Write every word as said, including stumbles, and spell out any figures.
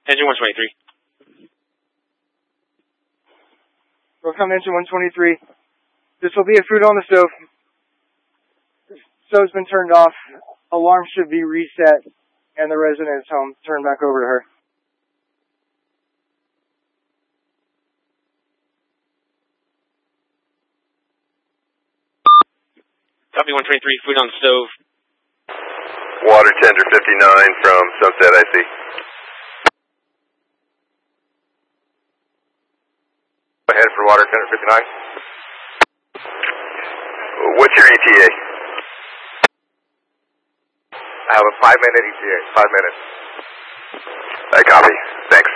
Engine one twenty-three. Welcome, engine one twenty-three. This will be a food on the stove. Stove's been turned off. Alarm should be reset, and the resident is home. Turn back over to her. Copy one twenty-three, food on the stove. Water tender fifty-nine from Sunset, I see. Ahead for water tender fifty-nine. What's your E T A? I have a five minute E T A, five minutes. I copy, thanks.